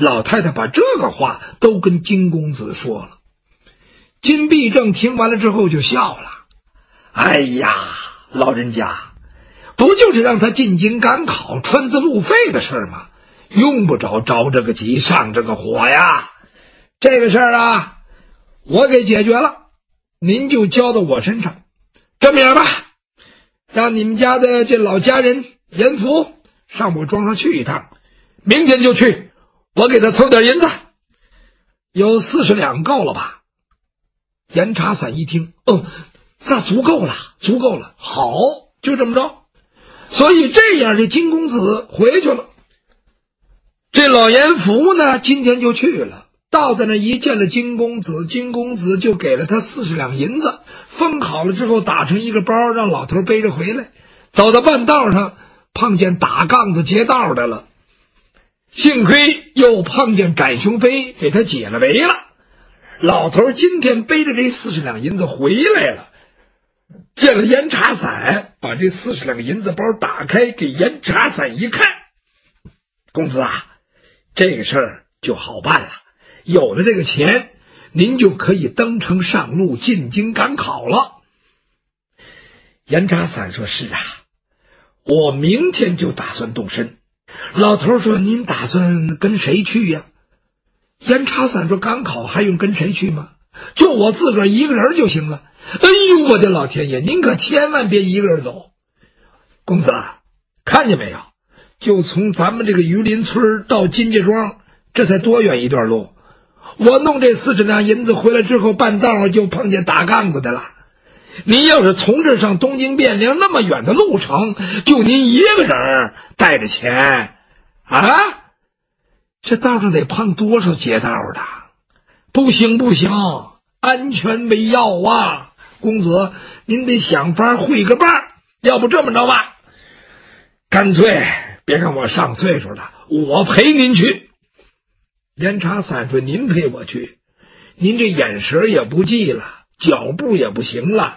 老太太把这个话都跟金公子说了。金必正听完了之后就笑了，哎呀，老人家，不就是让他进京赶考穿字路费的事吗？用不着着这个急上这个火呀。这个事儿啊，我给解决了，您就交到我身上。这么样吧，让你们家的这老家人严福上我庄上去一趟，明天就去，我给他凑点银子，有40两够了吧？严查散一听，那足够了，足够了，好，就这么着。所以这样，这金公子回去了。这老严福呢，今天就去了，到在那一见了金公子，金公子就给了他40两银子，封好了之后打成一个包，让老头背着回来。走到半道上，碰见打杠子劫道的了，幸亏又碰见展雄飞给他解了围了。老头今天背着这40两银子回来了，见了严查散，把这40两银子包打开，给严查散一看，公子啊，这个事儿就好办了，有了这个钱，您就可以登城上路进京赶考了。严查散说，是啊，我明天就打算动身。老头说，您打算跟谁去呀？严查散说，赶考还用跟谁去吗？就我自个儿一个人就行了。哎呦，我的老天爷，您可千万别一个人走。公子，看见没有，就从咱们这个榆林村到金家庄，这才多远一段路。我弄这40两银子回来之后，半道就碰见打杠子的了。您要是从这上东京汴梁那么远的路程，就您一个人带着钱啊，这道上得碰多少劫道的？不行不行，安全为要啊！公子，您得想法会个伴，要不这么着吧，干脆别看我上岁数了，我陪您去。严查散说，您陪我去，您这眼神也不济了，脚步也不行了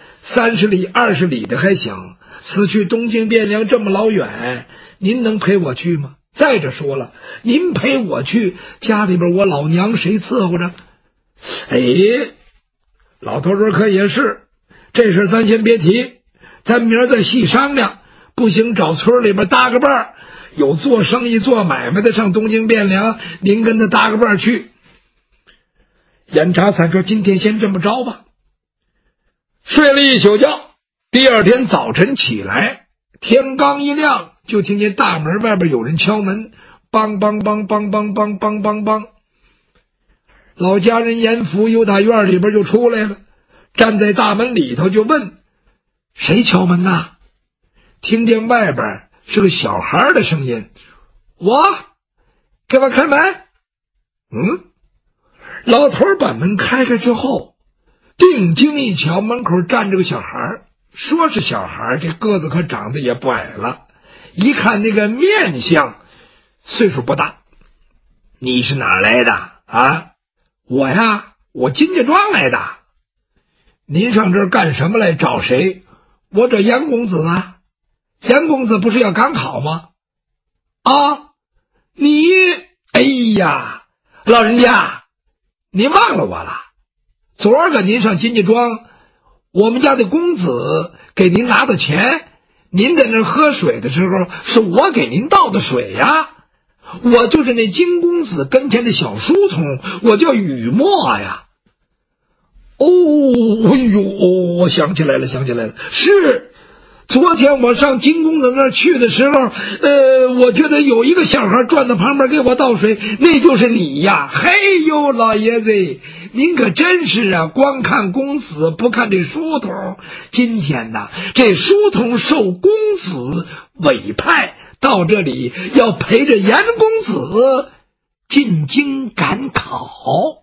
，30里20里的还行，此去东京汴梁这么老远，您能陪我去吗？再者说了，您陪我去，家里边我老娘谁伺候着？哎，老头说，可也是，这事咱先别提，咱明儿再细商量，不行找村里边搭个伴儿，有做生意做买卖的上东京汴梁，您跟他搭个伴儿去。严查散说，今天先这么着吧。睡了一宿觉，第二天早晨起来，天刚一亮，就听见大门外边有人敲门，梆梆梆梆梆梆梆梆梆。老家人严福由打院里边就出来了，站在大门里头就问，谁敲门呐？听见外边是个小孩的声音，我给我开门。老头把门开开之后，定睛一瞧，门口站着个小孩，说是小孩，这个子可长得也不矮了，一看那个面相，岁数不大。你是哪儿来的啊？我呀，我金家庄来的。您上这儿干什么来？找谁？我找严公子啊。严公子不是要赶考吗？啊，你，哎呀，老人家，您忘了我了。昨儿个您上金家庄，我们家的公子给您拿的钱，您在那儿喝水的时候，是我给您倒的水呀。我就是那金公子跟前的小书童，我叫雨墨呀。哎呦，我想起来了，是昨天我上金公子那儿去的时候，我觉得有一个小孩转到旁边给我倒水，那就是你呀。嘿呦，老爷子，您可真是啊，光看公子不看这书童。今天呐，这书童受公子委派到这里，要陪着严公子进京赶考。